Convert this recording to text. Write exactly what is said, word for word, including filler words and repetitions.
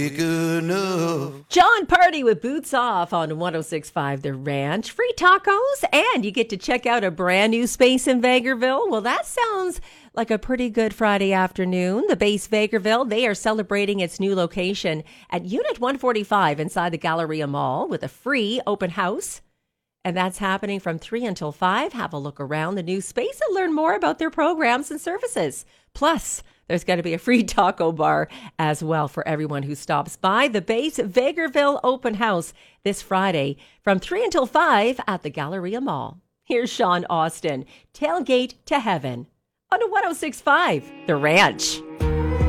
Good enough. John Party with Boots Off on one oh six point five The Ranch. Free tacos, and you get to check out a brand new space in Vegreville. Well, that sounds like a pretty good Friday afternoon. The Base Vegreville, they are celebrating its new location at Unit one forty-five inside the Galleria Mall with a free open house. And that's happening from three until five. Have a look around the new space and learn more about their programs and services. Plus, there's going to be a free taco bar as well for everyone who stops by the Base Vegreville Open House this Friday from three until five at the Galleria Mall. Here's Sean Austin, Tailgate to Heaven on one oh six point five The Ranch.